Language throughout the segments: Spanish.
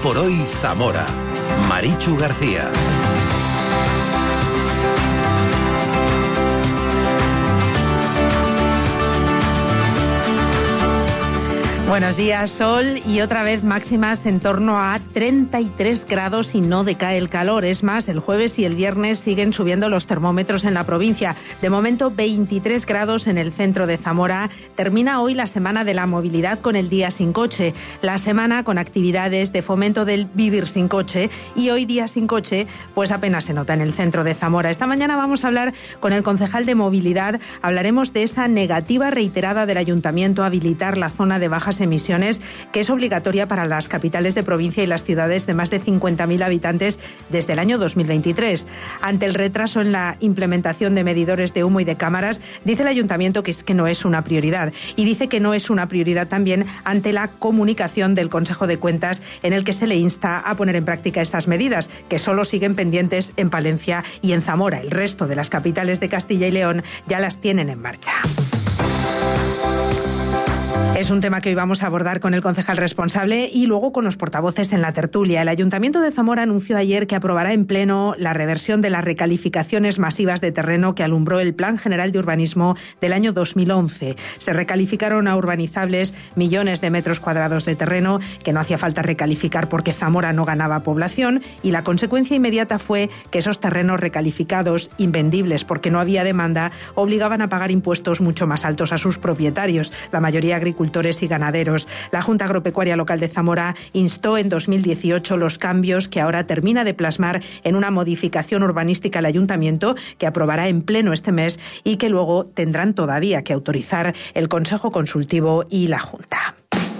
por hoy Zamora. Marichu García. Buenos días, sol y otra vez máximas en torno a 33 grados y no decae el calor. Es más, el jueves y el viernes siguen subiendo los termómetros en la provincia. De momento 23 grados en el centro de Zamora. Termina hoy la semana de la movilidad con el día sin coche. La semana con actividades de fomento del vivir sin coche y hoy día sin coche pues apenas se nota en el centro de Zamora. Esta mañana vamos a hablar con el concejal de movilidad. Hablaremos de esa negativa reiterada del ayuntamiento a habilitar la zona de bajas emisiones, que es obligatoria para las capitales de provincia y las ciudades de más de 50.000 habitantes desde el año 2023. Ante el retraso en la implementación de medidores de humo y de cámaras, dice el ayuntamiento que es que no es una prioridad. Y dice que no es una prioridad también ante la comunicación del Consejo de Cuentas, en el que se le insta a poner en práctica estas medidas, que solo siguen pendientes en Palencia y en Zamora. El resto de las capitales de Castilla y León ya las tienen en marcha. Es un tema que hoy vamos a abordar con el concejal responsable y luego con los portavoces en la tertulia. El Ayuntamiento de Zamora anunció ayer que aprobará en pleno la reversión de las recalificaciones masivas de terreno que alumbró el Plan General de Urbanismo del año 2011. Se recalificaron a urbanizables millones de metros cuadrados de terreno que no hacía falta recalificar porque Zamora no ganaba población, y la consecuencia inmediata fue que esos terrenos recalificados, invendibles porque no había demanda, obligaban a pagar impuestos mucho más altos a sus propietarios, la mayoría agricultores y ganaderos. La Junta Agropecuaria Local de Zamora instó en 2018 los cambios que ahora termina de plasmar en una modificación urbanística al Ayuntamiento, que aprobará en pleno este mes y que luego tendrán todavía que autorizar el Consejo Consultivo y la Junta.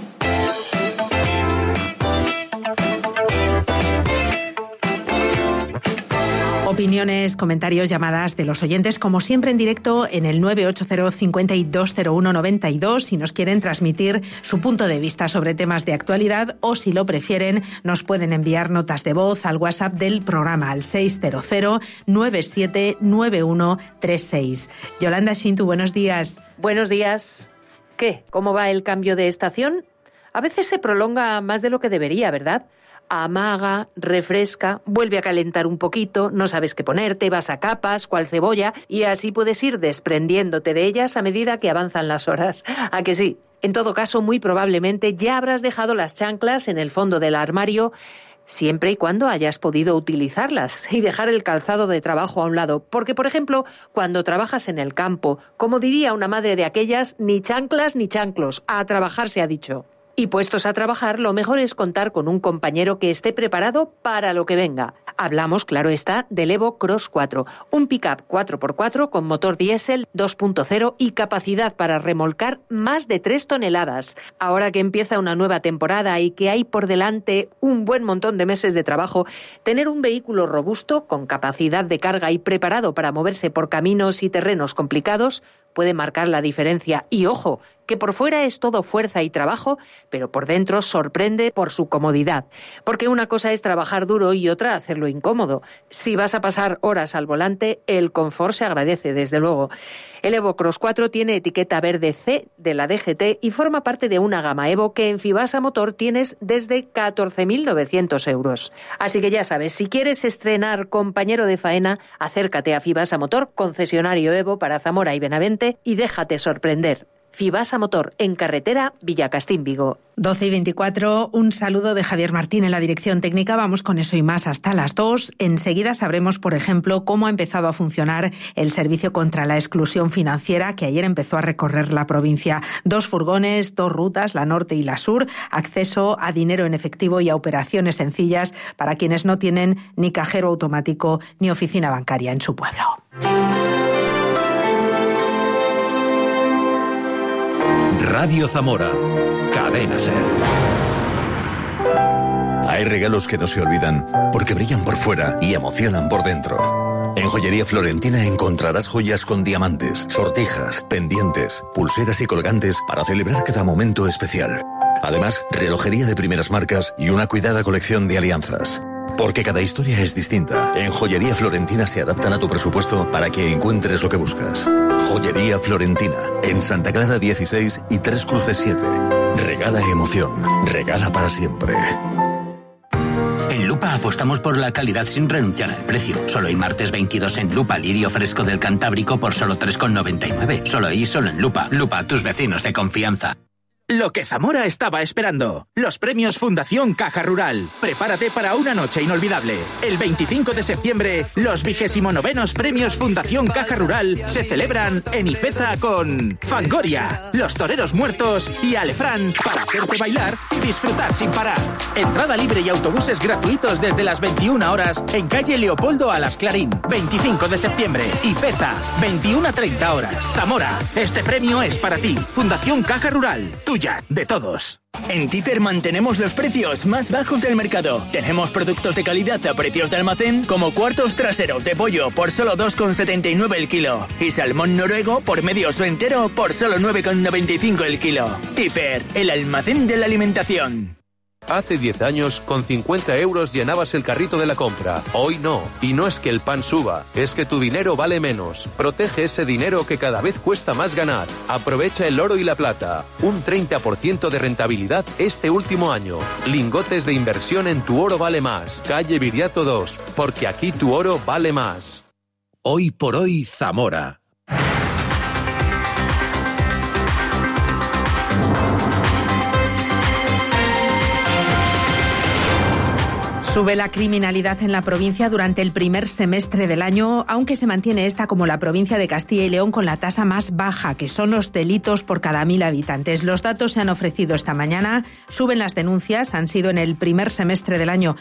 Opiniones, comentarios, llamadas de los oyentes, como siempre en directo en el 980-5201-92, si nos quieren transmitir su punto de vista sobre temas de actualidad, o si lo prefieren nos pueden enviar notas de voz al WhatsApp del programa al 600-979136. Yolanda Shintu, buenos días. Buenos días. ¿Qué? ¿Cómo va el cambio de estación? A veces se prolonga más de lo que debería, ¿verdad? Amaga, refresca, vuelve a calentar un poquito, no sabes qué ponerte, vas a capas, cual cebolla, y así puedes ir desprendiéndote de ellas a medida que avanzan las horas. ¿A que sí? En todo caso, muy probablemente ya habrás dejado las chanclas en el fondo del armario, siempre y cuando hayas podido utilizarlas, y dejar el calzado de trabajo a un lado. Porque, por ejemplo, cuando trabajas en el campo, como diría una madre de aquellas, ni chanclas ni chanclos, a trabajar se ha dicho. Y puestos a trabajar, lo mejor es contar con un compañero que esté preparado para lo que venga. Hablamos, claro está, del Evo Cross 4, un pick-up 4x4 con motor diésel 2.0 y capacidad para remolcar más de 3 toneladas. Ahora que empieza una nueva temporada y que hay por delante un buen montón de meses de trabajo, tener un vehículo robusto, con capacidad de carga y preparado para moverse por caminos y terrenos complicados, puede marcar la diferencia. Y ojo, que por fuera es todo fuerza y trabajo, pero por dentro sorprende por su comodidad. Porque una cosa es trabajar duro y otra hacerlo incómodo. Si vas a pasar horas al volante, el confort se agradece, desde luego. El Evo Cross 4 tiene etiqueta verde C de la DGT y forma parte de una gama Evo que en Fibasa Motor tienes desde 14.900 euros. Así que ya sabes, si quieres estrenar compañero de faena, acércate a Fibasa Motor, concesionario Evo para Zamora y Benavente, y déjate sorprender. Fibasa Motor, en carretera Villacastín, Vigo. 12:24, un saludo de Javier Martín en la dirección técnica. Vamos con eso y más hasta las 2. Enseguida sabremos, por ejemplo, cómo ha empezado a funcionar el servicio contra la exclusión financiera, que ayer empezó a recorrer la provincia. 2 furgones, 2 rutas, la norte y la sur, acceso a dinero en efectivo y a operaciones sencillas para quienes no tienen ni cajero automático ni oficina bancaria en su pueblo. Radio Zamora, Cadena SER. Hay regalos que no se olvidan porque brillan por fuera y emocionan por dentro. En Joyería Florentina encontrarás joyas con diamantes, sortijas, pendientes, pulseras y colgantes para celebrar cada momento especial. Además, relojería de primeras marcas y una cuidada colección de alianzas. Porque cada historia es distinta. En Joyería Florentina se adaptan a tu presupuesto para que encuentres lo que buscas. Joyería Florentina, en Santa Clara 16 y Tres Cruces 7. Regala emoción, regala para siempre. Lupa apostamos por la calidad sin renunciar al precio. Solo hoy martes 22 en Lupa, lirio fresco del Cantábrico por solo 3,99. Solo ahí, solo en Lupa. Lupa, tus vecinos de confianza. Lo que Zamora estaba esperando. Los premios Fundación Caja Rural. Prepárate para una noche inolvidable. El 25 de septiembre, los 29º premios Fundación Caja Rural se celebran en Ifeza con Fangoria, Los Toreros Muertos y Alefrán para hacerte bailar y disfrutar sin parar. Entrada libre y autobuses gratuitos desde las 21 horas en calle Leopoldo Alas Clarín. 25 de septiembre, Ifeza, 21 a 30 horas. Zamora, este premio es para ti. Fundación Caja Rural, tuya, de todos. En Tifer mantenemos los precios más bajos del mercado. Tenemos productos de calidad a precios de almacén, como cuartos traseros de pollo por solo 2,79 el kilo y salmón noruego por medio o entero por solo 9,95 el kilo. Tifer, el almacén de la alimentación. Hace 10 años, con 50 euros llenabas el carrito de la compra. Hoy no. Y no es que el pan suba, es que tu dinero vale menos. Protege ese dinero que cada vez cuesta más ganar. Aprovecha el oro y la plata. Un 30% de rentabilidad este último año. Lingotes de inversión en Tu Oro Vale Más. Calle Viriato 2. Porque aquí tu oro vale más. Hoy por hoy, Zamora. Sube la criminalidad en la provincia durante el primer semestre del año, aunque se mantiene esta como la provincia de Castilla y León con la tasa más baja, que son los delitos por cada 1.000 habitantes. Los datos se han ofrecido esta mañana, suben las denuncias, han sido en el primer semestre del año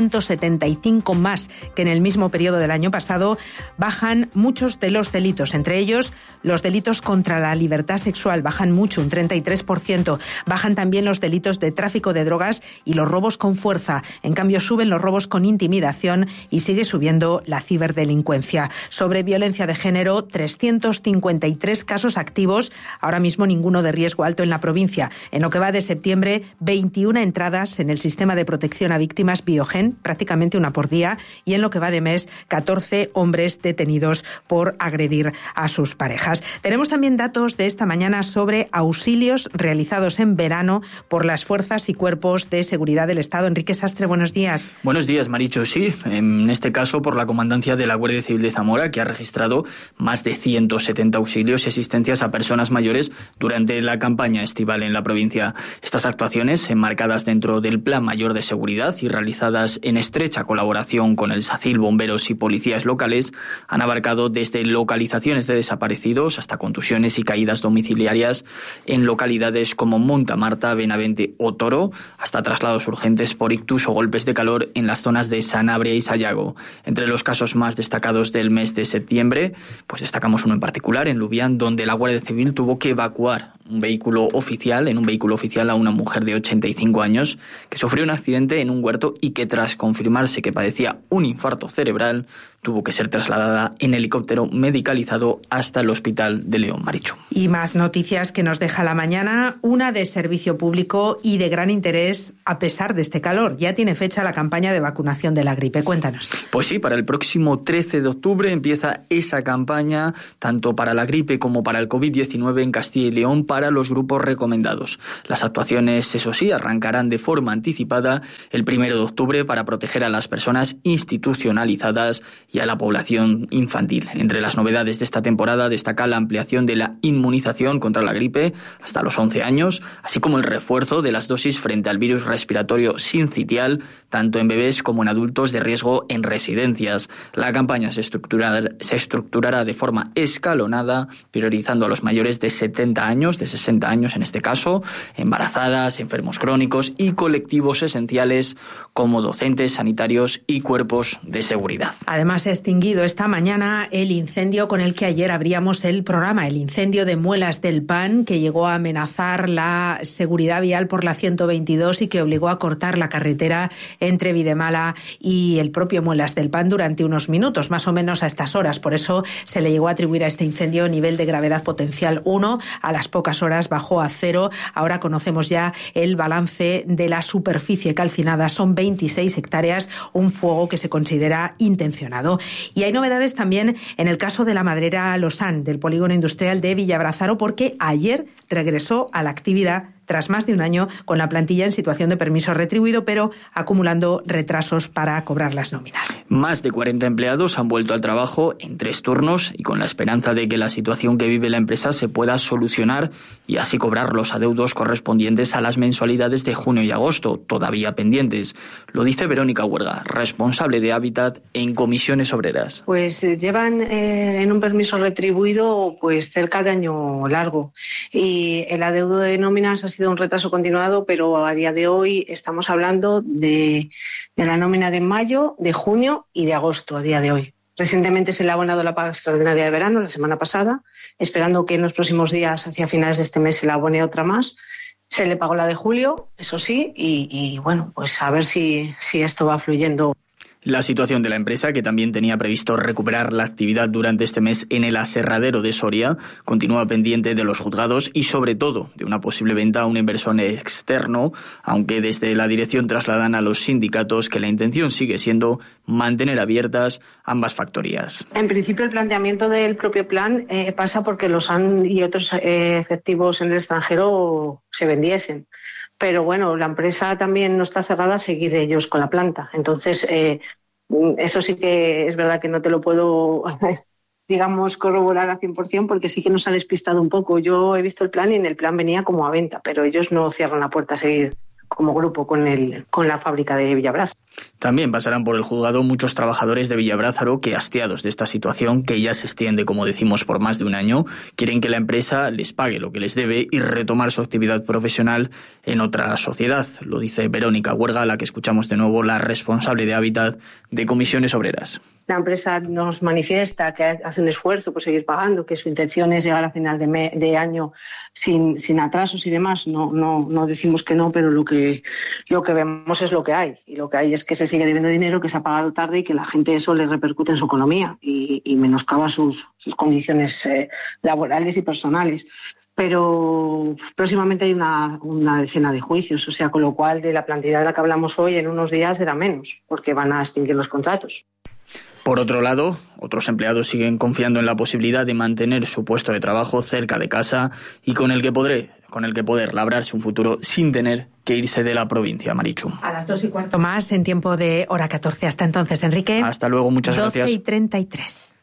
175 más que en el mismo periodo del año pasado. Bajan muchos de los delitos, entre ellos los delitos contra la libertad sexual, bajan mucho, un 33%. Bajan también los delitos de tráfico de drogas y los robos con fuerza. En cambio, suben los robos con intimidación y sigue subiendo la ciberdelincuencia. Sobre violencia de género, 353 casos activos, ahora mismo ninguno de riesgo alto en la provincia. En lo que va de septiembre, 21 entradas en el sistema de protección a víctimas Biogen, prácticamente una por día, y en lo que va de mes, 14 hombres detenidos por agredir a sus parejas. Tenemos también datos de esta mañana sobre auxilios realizados en verano por las fuerzas y cuerpos de seguridad del Estado. Enrique Sastre, buenos días. Buenos días, Marichu. Sí, en este caso por la Comandancia de la Guardia Civil de Zamora, que ha registrado más de 170 auxilios y asistencias a personas mayores durante la campaña estival en la provincia. Estas actuaciones, enmarcadas dentro del Plan Mayor de Seguridad y realizadas en estrecha colaboración con el SACIL, bomberos y policías locales, han abarcado desde localizaciones de desaparecidos hasta contusiones y caídas domiciliarias en localidades como Montamarta, Benavente o Toro, hasta traslados urgentes por ictus o golpes de calor en las zonas de Sanabria y Sayago. Entre los casos más destacados del mes de septiembre, pues destacamos uno en particular en Lubián, donde la Guardia Civil tuvo que evacuar en un vehículo oficial a una mujer de 85 años que sufrió un accidente en un huerto y que tras confirmarse que padecía un infarto cerebral, tuvo que ser trasladada en helicóptero medicalizado hasta el Hospital de León. Marichu. Y más noticias que nos deja la mañana, una de servicio público y de gran interés a pesar de este calor. Ya tiene fecha la campaña de vacunación de la gripe. Cuéntanos. Pues sí, para el próximo 13 de octubre empieza esa campaña, tanto para la gripe como para el COVID-19 en Castilla y León, para los grupos recomendados. Las actuaciones, eso sí, arrancarán de forma anticipada el 1 de octubre para proteger a las personas institucionalizadas y a la población infantil. Entre las novedades de esta temporada destaca la ampliación de la inmunización contra la gripe hasta los 11 años, así como el refuerzo de las dosis frente al virus respiratorio sincitial, tanto en bebés como en adultos de riesgo en residencias. La campaña se estructurará de forma escalonada, priorizando a los mayores de 70 años, de 60 años en este caso, embarazadas, enfermos crónicos y colectivos esenciales como docentes, sanitarios y cuerpos de seguridad. Además, se ha extinguido esta mañana el incendio con el que ayer abríamos el programa, el incendio de Muelas del Pan, que llegó a amenazar la seguridad vial por la 122 y que obligó a cortar la carretera entre Videmala y el propio Muelas del Pan durante unos minutos, más o menos a estas horas. Por eso se le llegó a atribuir a este incendio nivel de gravedad potencial 1. A las pocas horas bajó a 0. Ahora conocemos ya el balance de la superficie calcinada. Son 26 hectáreas, un fuego que se considera intencionado. Y hay novedades también en el caso de la madrera Losán, del polígono industrial de Villabrazaro, porque ayer regresó a la actividad tras más de un año con la plantilla en situación de permiso retribuido, pero acumulando retrasos para cobrar las nóminas. Más de 40 empleados han vuelto al trabajo en 3 turnos y con la esperanza de que la situación que vive la empresa se pueda solucionar y así cobrar los adeudos correspondientes a las mensualidades de junio y agosto, todavía pendientes. Lo dice Verónica Huerga, responsable de Hábitat en Comisiones Obreras. Pues llevan en un permiso retribuido pues cerca de año largo y el adeudo de nóminas ha sido un retraso continuado, pero a día de hoy estamos hablando de la nómina de mayo, de junio y de agosto a día de hoy. Recientemente se le ha abonado la paga extraordinaria de verano la semana pasada, esperando que en los próximos días, hacia finales de este mes, se le abone otra más. Se le pagó la de julio, eso sí, y bueno, pues a ver si esto va fluyendo. La situación de la empresa, que también tenía previsto recuperar la actividad durante este mes en el aserradero de Soria, continúa pendiente de los juzgados y sobre todo de una posible venta a un inversor externo, aunque desde la dirección trasladan a los sindicatos que la intención sigue siendo mantener abiertas ambas factorías. En principio el planteamiento del propio plan pasa porque los AN y otros efectivos en el extranjero se vendiesen. Pero bueno, la empresa también no está cerrada a seguir ellos con la planta. Entonces, eso sí que es verdad que no te lo puedo, digamos, corroborar al 100% porque sí que nos ha despistado un poco. Yo he visto el plan y en el plan venía como a venta, pero ellos no cierran la puerta a seguir como grupo con la fábrica de Villabrázaro. También pasarán por el juzgado muchos trabajadores de Villabrázaro que, hastiados de esta situación, que ya se extiende, como decimos, por más de un año, quieren que la empresa les pague lo que les debe y retomar su actividad profesional en otra sociedad. Lo dice Verónica Huerga, a la que escuchamos de nuevo, la responsable de Hábitat de Comisiones Obreras. La empresa nos manifiesta que hace un esfuerzo por seguir pagando, que su intención es llegar a final de año sin atrasos y demás. No decimos que no, pero lo que vemos es lo que hay. Y lo que hay es que se sigue debiendo dinero, que se ha pagado tarde y que la gente eso le repercute en su economía y menoscaba sus condiciones laborales y personales. Pero próximamente hay una decena de juicios, o sea, con lo cual de la plantilla de la que hablamos hoy en unos días será menos, porque van a extinguir los contratos. Por otro lado, otros empleados siguen confiando en la posibilidad de mantener su puesto de trabajo cerca de casa y con el que poder labrarse un futuro sin tener que irse de la provincia, Marichu. A las 2:15 más en tiempo de hora 14. Hasta entonces, Enrique. Hasta luego, muchas gracias. 12:33.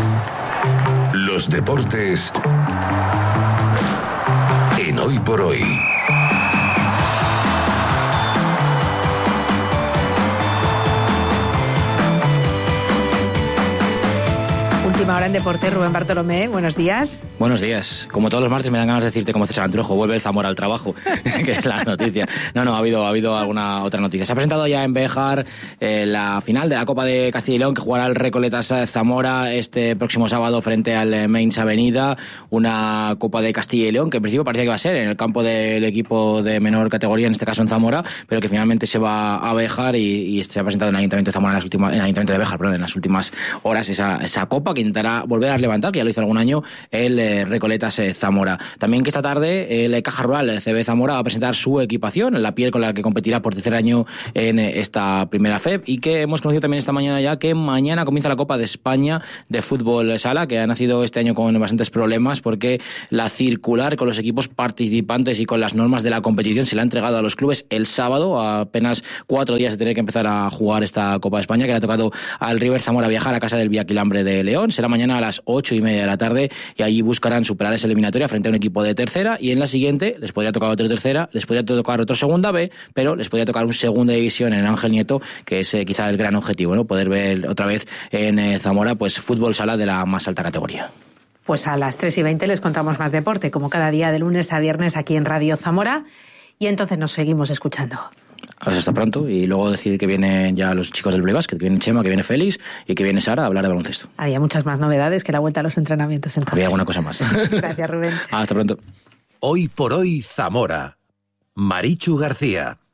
Los deportes en Hoy por Hoy. Última hora en Deporte, Rubén Bartolomé, buenos días. Buenos días. Como todos los martes me dan ganas de decirte como César Antrujo, vuelve el Zamora al trabajo, que es la noticia. No, ha habido alguna otra noticia. Se ha presentado ya en Béjar la final de la Copa de Castilla y León, que jugará el Recoletas Zamora este próximo sábado frente al Mainz Avenida. Una Copa de Castilla y León que en principio parecía que iba a ser en el campo del equipo de menor categoría, en este caso en Zamora, pero que finalmente se va a Béjar y se ha presentado en el Ayuntamiento de Zamora en el Ayuntamiento de Béjar, en las últimas horas esa Copa que intentará volver a levantar, que ya lo hizo algún año el Recoletas Zamora. También que esta tarde el Caja Rural CB Zamora va a presentar su equipación, la piel con la que competirá por tercer año en esta primera FEB, y que hemos conocido también esta mañana ya que mañana comienza la Copa de España de Fútbol Sala, que ha nacido este año con bastantes problemas porque la circular con los equipos participantes y con las normas de la competición se la ha entregado a los clubes el sábado, a apenas 4 días de tener que empezar a jugar esta Copa de España, que le ha tocado al River Zamora viajar a casa del Villaquilambre de León. Será mañana a las 8:30 de la tarde y allí buscarán superar esa eliminatoria frente a un equipo de tercera, y en la siguiente les podría tocar otro tercera, les podría tocar otro segunda B, pero les podría tocar un segunda división en Ángel Nieto, que es quizá el gran objetivo, ¿no? Poder ver otra vez en Zamora pues fútbol sala de la más alta categoría. Pues a las 3:20 les contamos más deporte, como cada día de lunes a viernes aquí en Radio Zamora, y entonces nos seguimos escuchando. Pues hasta pronto, y luego decir que vienen ya los chicos del Play Basket, que viene Chema, que viene Félix y que viene Sara a hablar de baloncesto. Había muchas más novedades que la vuelta a los entrenamientos entonces. Había alguna cosa más. Gracias, Rubén. Hasta pronto. Hoy por Hoy Zamora. Marichu García.